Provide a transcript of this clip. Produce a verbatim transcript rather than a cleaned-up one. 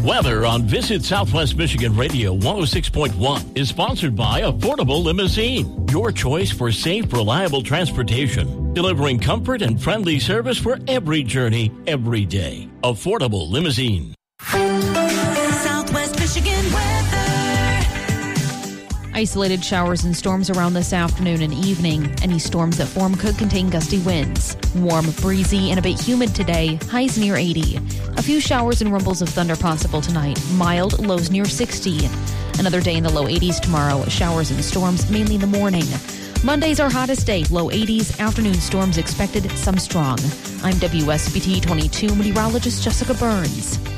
Weather on Visit Southwest Michigan Radio one oh six point one is sponsored by Affordable Limousine, your choice for safe, reliable transportation, delivering comfort and friendly service for every journey, every day. Affordable Limousine. Southwest Michigan weather. Isolated showers and storms around this afternoon and evening. Any storms that form could contain gusty winds. Warm, breezy, and a bit humid today. Highs near eighty. A few showers and rumbles of thunder possible tonight. Mild, lows near sixty. Another day in the low eighties tomorrow. Showers and storms mainly in the morning. Monday's our hottest day. Low eighties. Afternoon storms expected, some strong. I'm W S B T twenty-two meteorologist Jessica Burns.